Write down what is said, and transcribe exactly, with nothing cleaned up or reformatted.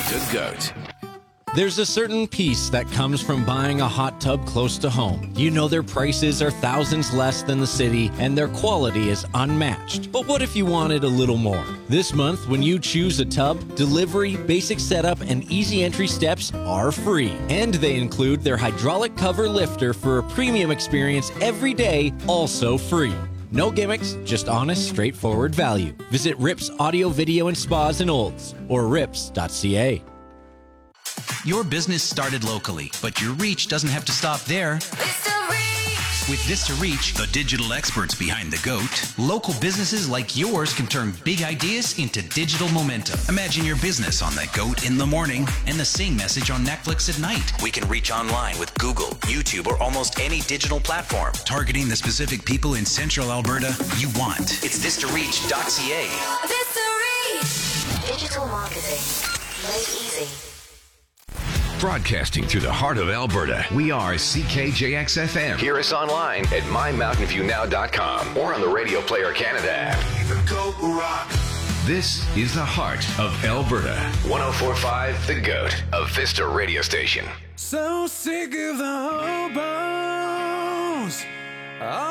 The GOAT. There's a certain peace that comes from buying a hot tub close to home. You know their prices are thousands less than the city, and their quality is unmatched. But what if you wanted a little more? This month, when you choose a tub, delivery, basic setup, and easy entry steps are free. And they include their hydraulic cover lifter for a premium experience every day, also free. No gimmicks, just honest, straightforward value. Visit Rips Audio, Video, and Spas in Olds or rips dot c a. Your business started locally, but your reach doesn't have to stop there. With Vista Reach, the digital experts behind the GOAT, local businesses like yours can turn big ideas into digital momentum. Imagine your business on the GOAT in the morning and the same message on Netflix at night. We can reach online with Google, YouTube, or almost any digital platform, targeting the specific people in central Alberta you want. It's vista reach dot c a. Vista Reach. Digital marketing made easy. Broadcasting through the heart of Alberta, we are C K J X F M. Hear us online at my mountain view now dot com or on the Radio Player Canada app. This is the heart of Alberta. one oh four point five The GOAT, a Vista radio station. So sick of the hobos.